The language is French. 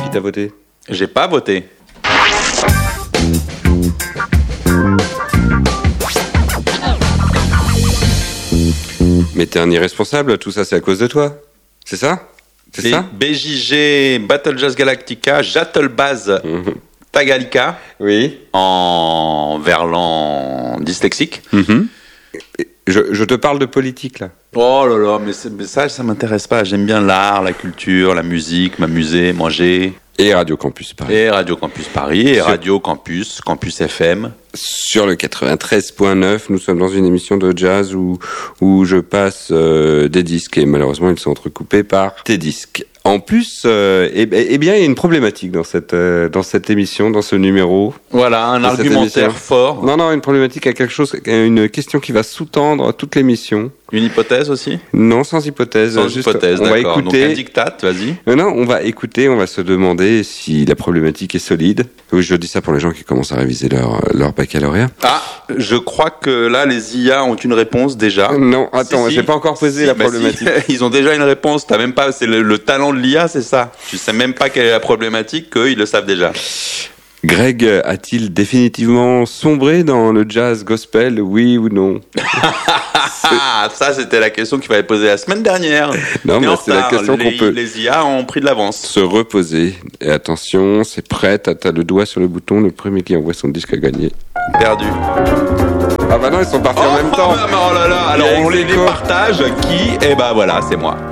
t'a voté? J'ai pas voté. Mais t'es un irresponsable, tout ça c'est à cause de toi. C'est ça? C'est ça? BJG, Battle Jazz Galactica, Jattlebaz, Tagalika, Oui. en verlan dyslexique. Je te parle de politique là. Oh là là, mais ça m'intéresse pas. J'aime bien l'art, la culture, la musique, m'amuser, manger. Et Radio Campus Paris. Et Radio Campus Paris, et Radio Campus, Campus FM. Sur le 93.9, nous sommes dans une émission de jazz où je passe des disques et malheureusement ils sont entrecoupés par tes disques. En plus, eh bien, il y a une problématique dans cette émission, dans ce numéro. Voilà, un argumentaire fort. Non, une problématique à quelque chose, une question qui va sous-tendre toute l'émission. Une hypothèse aussi? Non, sans hypothèse. Sans hypothèse, on d'accord. va écouter. Donc un diktat, vas-y. Non, on va écouter, on va se demander si la problématique est solide. Oui, je dis ça pour les gens qui commencent à réviser leur baccalauréat. Ah, je crois que là, les IA ont une réponse déjà. Non, attends, Si. j'ai pas encore posé la problématique. Si. Ils ont déjà une réponse. T'as même pas, c'est le talent de l'IA, c'est ça. Tu sais même pas quelle est la problématique, qu'eux, ils le savent déjà. Greg a-t-il définitivement sombré dans le jazz gospel, oui ou non? Ça, c'était la question qu'il fallait poser la semaine dernière. Non, mais c'est la question qu'on peut Les IA ont pris de l'avance. se reposer. Et attention, c'est prêt, t'as le doigt sur le bouton, le premier qui envoie son disque a gagné. Perdu. Ah bah non, ils sont partis en même temps. Oh là là, alors Il y a on les ex aequo. départage. Qui? Eh ben voilà, c'est moi.